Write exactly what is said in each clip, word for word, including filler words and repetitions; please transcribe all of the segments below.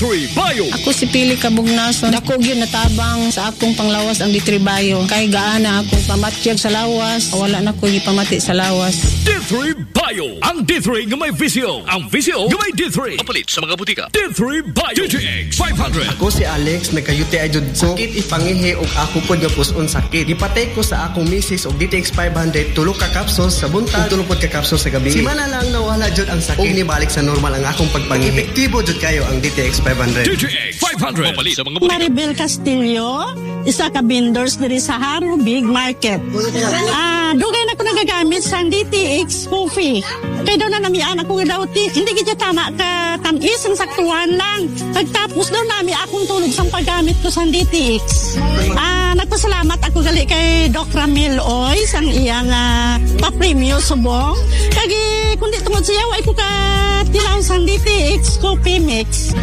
three Bio. Ako si Pili Kabugnason. Dako gyud natabang sa akong panglawas ang D three Bio. Kay gaana akong pamatyag sa lawas. Wala na ko gipamati sa lawas. D three Bio. Ang D three nga may visio. Ang visio nga may D three. Mapalit sa mga butika. D three Bio. D T X five hundred. Ako si Alex, nagkayuti ay jud ko. Sakit ipangihi og ako pod nga puson sakit. Gipatay ko sa akong misis og D T X five hundred tulo ka capsules sa buntag, tulo pod ka capsules sa gabi. Simana lang nawala jud ang sakit. Og nibalik sa normal ang akong pagpangihi. Epektibo jud kayo ang D T X five hundred. D T X five hundred. Mapalit sa mga butika. Maribel Castillo, isa ka vendors diri sa Haro Big Market. Ah, dugay na ko nagagamit sa D T X coffee. Kay daw na namian ako nga daw ti, hindi kita tama ka tamis ang saktuhan lang. Pagtapos daw nami akong tulog sa paggamit ko sa D T X. Ah, nagpasalamat ako gali kay Doc Ramil Oy sang iyang uh, pa-premium subong. Kagi kundi tungod siya ay ko ka tilaw sa D T X coffee mix.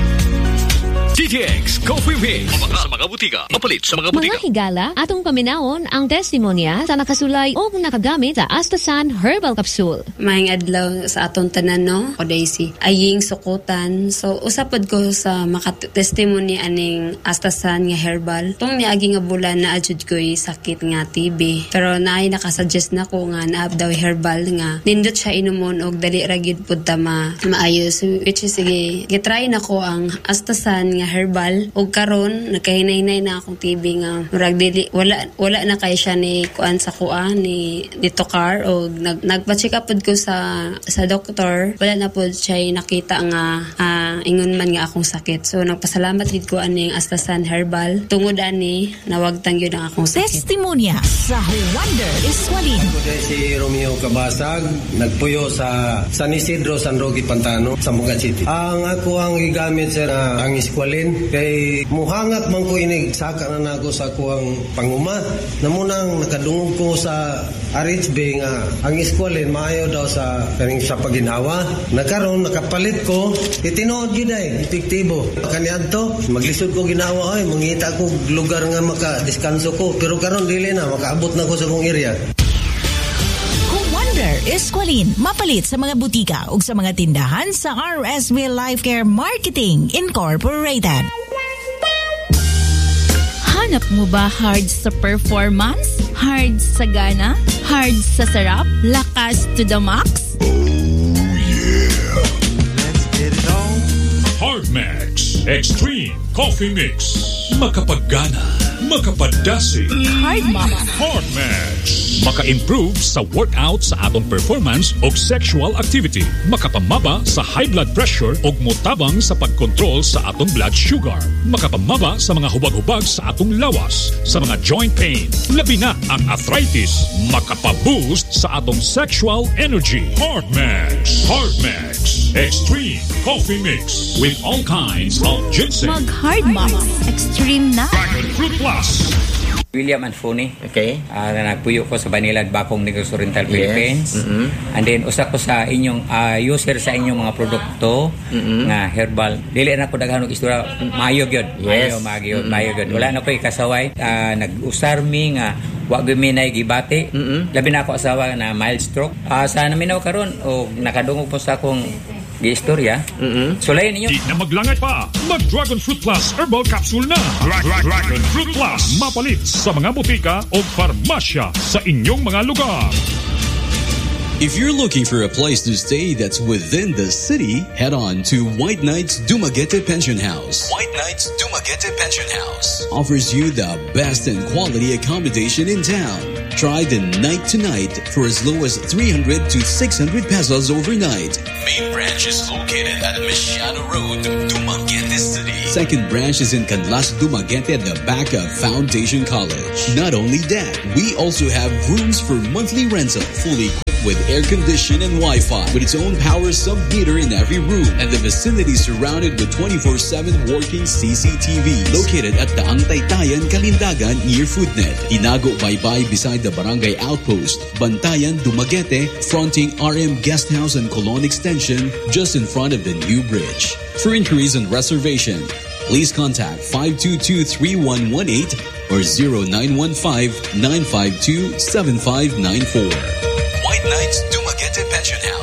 D T X Coffee Mix. Mabaka sa mga butika. Mapalit sa mga butika. Mga higala, atong paminaon ang testimonya sa nakasulay o nakagamit sa Astasan Herbal Capsule. Maayong adlaw sa atong tanan, no? O Daisy. Aying sukutan. So, usapod ko sa makatestimony aning Astasan nga herbal. Itong niagi nga bulan na adjud ko'y sakit nga T B. Pero naay nakasuggest na ko nga na daw herbal nga. Nindot siya inumon og dali ragid pud ta ma maayos. Which is, sige, gitry na ko ang Astasan nga herbal og karon nagkahinay-hinay na akong T B nga murag dili wala wala na kay siya ni kuan sa kuan ni dito car og nag nagpa-check up pud ko sa sa doktor wala na pud siya nakita nga uh, ingon man nga akong sakit so nagpasalamat gid ko aning Astasan herbal tungod ani nawagtang gyud ang akong sakit. Testimonya sa Wonder Eskwalin. Ako si Romeo Cabasag nagpuyo sa San Isidro San Roque Pantano sa Muga City. Ang ako ang gigamit sa uh, ang eskwalin kay muhangat man ko inig saka na nako sa kuang pangumat namunang nakadungog ko sa R H B nga ang eskwalin maayo daw sa kaning sa paginawa nagkaron nakapalit ko itinood gyud ay epektibo kaniadto maglisod ko ginawa ay mangita ko lugar nga maka-deskanso ko pero karon dili na makaabot na ko sa kong area. Wonder Eskwalin, mapalit sa mga butika ug sa mga tindahan sa R S V Life Care Marketing Incorporated. Hanap mo ba hard sa performance? Hard sa gana? Hard sa sarap? Lakas to the max? Oh yeah! Let's get it on! Hard Max Extreme Coffee Mix. Makapagana, makapadasi. Hard Max. Hard Max. Maka-improve sa workout sa atong performance o sexual activity. Makapamaba sa high blood pressure o mutabang sa pagkontrol sa atong blood sugar. Makapamaba sa mga hubag-hubag sa atong lawas, sa mga joint pain, labi na ang arthritis. Makapaboost sa atong sexual energy. Hard Max. Hard Max. Extreme Coffee Mix with all kinds of ginseng. Mag Hard Max Extreme na. Dragon Fruit Plus. William Anfoni. Okay. Uh, nagpuyo ko sa Banilad, Bakong, Negros Oriental, yes. Philippines. Mm-hmm. And then, usa ko sa inyong uh, user sa inyong mga produkto mm-hmm. nga herbal. Dili na ko daghanong istorya. Maayog yun. Yes. Maayog, maayog, mm-hmm. maayog yun. Wala na ko ikasaway. Uh, nag-usar mi nga wag minay gibati. Mm-hmm. Labi na ako asawa na mild stroke. Uh, sa naminaw karon o nakadungog po sa akong gi-istorya. Mm-hmm. So, layan ninyo. Di na maglangay pa. Mag-Dragon Fruit Plus Herbal Capsule na. Dra- Dra- Dragon Fruit Plus. Mapalit sa mga butika o farmasya sa inyong mga lugar. If you're looking for a place to stay that's within the city, head on to White Knights Dumaguete Pension House. White Knights Dumaguete Pension House offers you the best and quality accommodation in town. Try the night to night for as low as three hundred to six hundred pesos overnight. Main branch is located at Mesiano Road, Dumaguete City. Second branch is in Canlas, Dumaguete at the back of Foundation College. Not only that, we also have rooms for monthly rental, fully equipped with air condition and Wi-Fi, with its own power sub-meter in every room, and the vicinity surrounded with twenty-four seven working C C T Vs. Located at the Taytayan, Kalindagan near Foodnet. Inago Baybay beside the Barangay Outpost. Bantayan, Dumaguete, fronting R M Guest House and Colon Extension, just in front of the new bridge. For inquiries and reservation, please contact five two two, three one one eight or zero nine one five, nine five two, seven five nine four. White Knights Dumaguete Pension House.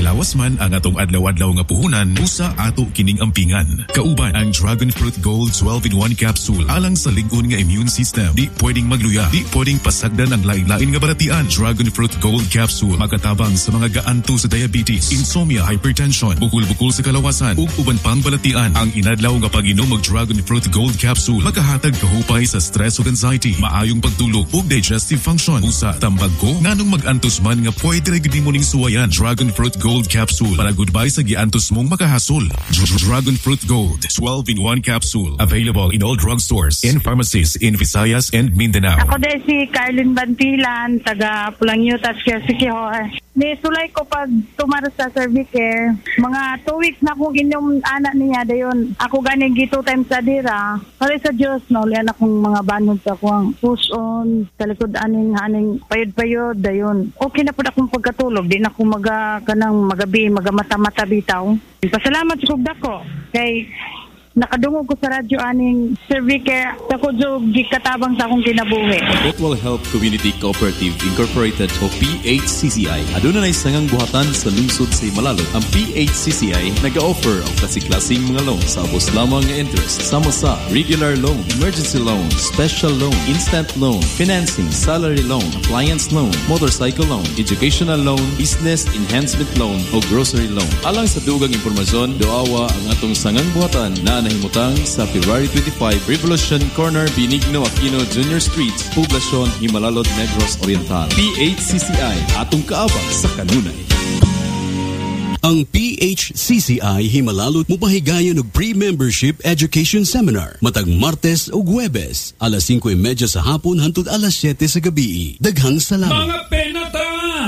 Lawas man ang atong adlaw-adlaw nga puhunan, usa ato kining ampingan. Kauban ang Dragon Fruit Gold twelve in one capsule alang sa lig-on nga immune system. Di pwedeng magluya, di pwedeng pasagdan ang lain-lain nga balatian. Dragon Fruit Gold capsule makatabang sa mga gaanto sa diabetes, insomnia, hypertension, bukol-bukol sa kalawasan ug uban pang balatian. Ang inadlaw nga pag-inom og Dragon Fruit Gold capsule makahatag kahupay sa stress ug anxiety, maayong pagtulog ug digestive function. Usa tambag ko nganong mag-antos man nga pwede ra gyud nimo ning suwayan. Dragon Fruit Gold capsule para goodbye sa giantos mong makahasol. Dragon Fruit Gold twelve in one capsule available in all drugstores and pharmacies in Visayas and Mindanao. Ako din si Carlin Bantilan, taga Pulang Yutas, Sikihor. May sulay ko pag tumara sa Servicare. Mga two weeks na akong inyong anak niya dayon. Ako ganing gito time sa dira. Para sa Diyos, no, lian akong mga banod sa akong push on, sa likod aning aning payod-payod dayon. Okay na po akong pagkatulog. Di na ako maga, kanang magabi, magamata-mata bitaw. Pasalamat sa kugda ko. Kay nakadungog ko sa radyo aning Servicare sa kudyo gikatabang sa akong kinabuhi. Bothwell Health Community Cooperative Incorporated o P H C C I aduna nay sangang buhatan sa lungsod sa Himalalo. Ang P H C C I naga-offer og klase-klaseng mga loan sa ubos lamang nga interest sama sa regular loan, emergency loan, special loan, instant loan, financing, salary loan, appliance loan, motorcycle loan, educational loan, business enhancement loan o grocery loan. Alang sa dugang impormasyon, doawa ang atong sangang buhatan na nahimutang sa February twenty-fifth, Revolution Corner, Benigno Aquino Junior Street, Poblacion, Himalalod, Negros Oriental. P H C C I, atong kaabang sa kanunay. Ang P H C C I Himalalot mupahigayon og pre-membership education seminar matag Martes ug Huwebes alas singko y media sa hapon hangtod alas siyete sa gabi. Daghang salamat. Mga penata!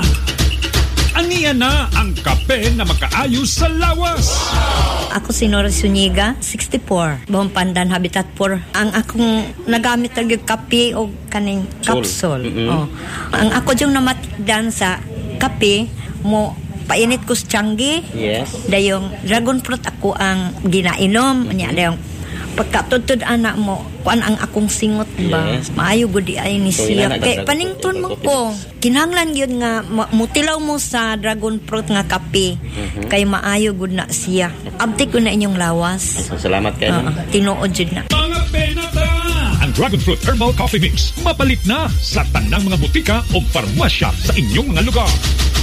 Aniya na ang kape na makaayo sa lawas. Ako si Nora Zuniga, sixty-four, Buong Pandan, Habitat four. Ang akong nagamit ng kape o kaning capsule. Mm-hmm. Oh. Ang ako yung namatdan sa kape mo painit ko sa Changi. Yes. Dayong dragon fruit ako ang ginainom. Mm-hmm. Dayong pagkatutod anak mo, kuan ang akong singot ba? Yes. Maayo gudi ay ni so, siya. Kay panington mo ko. Kinahanglan gyud nga mutilaw mo sa dragon fruit nga kape. Mm-hmm. Kay maayo gud na siya. Abti ko na inyong lawas. Salamat kayo. Uh, tinuod jud na. Mga penata! Ang Dragon Fruit Herbal Coffee Mix mapalit na sa tanang mga butika o farmasya sa inyong mga lugar.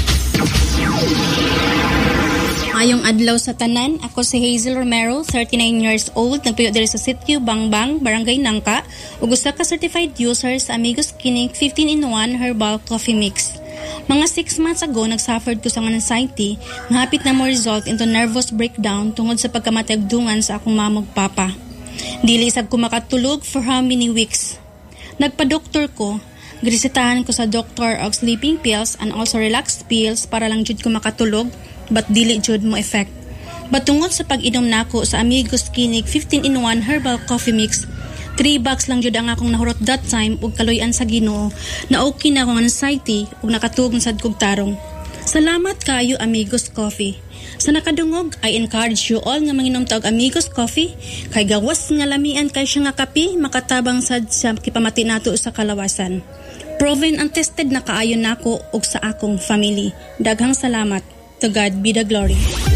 Ayong adlaw sa tanan, ako si Hazel Romero, thirty-nine years old, nagpuyo diri sa Sitio Bangbang, Barangay Nangka, ug usa ka certified user sa Amigos Clinic fifteen in one Herbal Coffee Mix. Mga six months ago, nagsuffered ko sa anxiety na hapit na mo result into nervous breakdown tungod sa pagkamatagdungan sa akong mamog papa. Dili isag ko makatulog for how many weeks. Nagpa-doktor ko, girisitahan ko sa doktor og sleeping pills and also relaxed pills para lang jud ko makatulog, but dili jud mo effect. Batungod sa pag-inom nako sa Amigos Clinic fifteen in one Herbal Coffee Mix, three bucks lang jud ang akong nahurot that time ug kaloy-an sa Ginoo na okay na akong anxiety ug nakatuog sad kog tarong. Salamat kayo Amigos Coffee. Sa nakadungog, I encourage you all nga manginom ta og Amigos Coffee kay gawas nga lamian kay siya nga kape makatabang sad sa kipamati nato sa kalawasan. Proven and tested na kaayo nako ug sa akong family. Daghang salamat. To God be the glory.